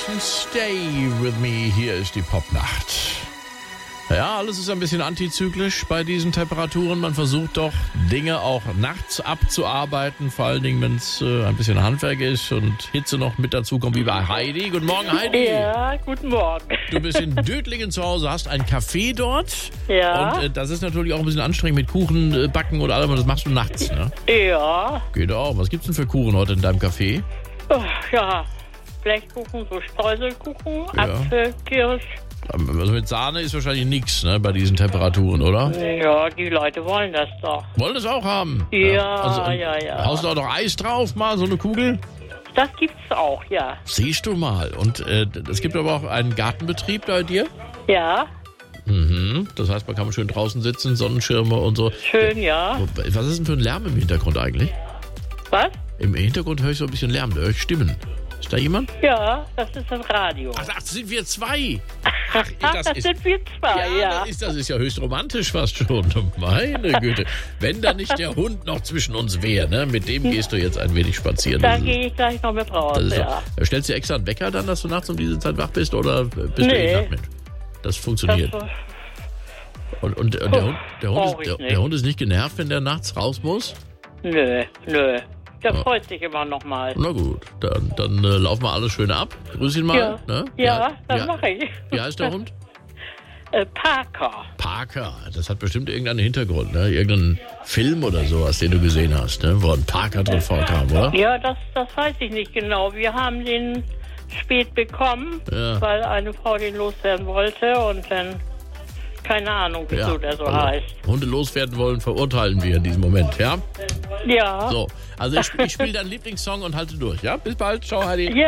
und Stay With Me. Hier ist die Popnacht. Ja, alles ist ein bisschen antizyklisch bei diesen Temperaturen. Man versucht doch, Dinge auch nachts abzuarbeiten, vor allen Dingen, wenn es ein bisschen Handwerk ist und Hitze noch mit dazu kommt, wie bei Heidi. Guten Morgen, Heidi. Ja, guten Morgen. Du bist in Dötlingen zu Hause, hast ein Café dort. Ja. Und das ist natürlich auch ein bisschen anstrengend mit Kuchen backen und allem. Das machst du nachts, ne? Ja. Geht auch. Was gibt's denn für Kuchen heute in deinem Café? Oh, ja, Blechkuchen, so Streuselkuchen, Ja. Apfel, Kirsch. Also mit Sahne ist wahrscheinlich nichts, ne, bei diesen Temperaturen, oder? Ja, die Leute wollen das doch. Wollen das auch haben? Ja, ja. Haust du auch noch Eis drauf, mal so eine Kugel? Das gibt's auch, ja. Siehst du mal. Und es gibt aber auch einen Gartenbetrieb bei dir? Ja, Mhm. Das heißt, man kann schön draußen sitzen, Sonnenschirme und so. schön, ja. Was ist denn für ein Lärm im Hintergrund eigentlich? Was? Im Hintergrund höre ich so ein bisschen Lärm, da höre ich Stimmen. Ist da jemand? Ja, das ist das Radio. Ach, das sind wir zwei. Das sind wir zwei, ja. Das ist ja höchst romantisch fast schon. Meine Güte. Wenn da nicht der Hund noch zwischen uns wäre, ne? Mit dem gehst du jetzt ein wenig spazieren. Da gehe ich gleich noch mit raus, ja. Stellst du extra einen Wecker dann, dass du nachts um diese Zeit wach bist, oder bist du Nee. Nachtmensch? Das funktioniert. Das, Und der Hund ist nicht genervt, wenn der nachts raus muss? nö. Der freut sich immer noch mal. Na gut, dann laufen wir alles schön ab. Grüß ihn mal. Ja, Ne? ja, das mache ich. Wie heißt der Hund? Parker. Parker. Das hat bestimmt irgendeinen Hintergrund, ne? Irgendeinen Film oder sowas, den du gesehen hast, ne? Wo ein Parker drin vorkam, oder? Ja, das weiß ich nicht genau. Wir haben den spät bekommen, Ja. weil eine Frau den loswerden wollte und dann keine Ahnung, wieso der so heißt. Hunde loswerden wollen, verurteilen wir in diesem Moment, ja? Ja. So, also ich spiele deinen Lieblingssong und halte durch, ja? Bis bald, ciao Heidi. Ja.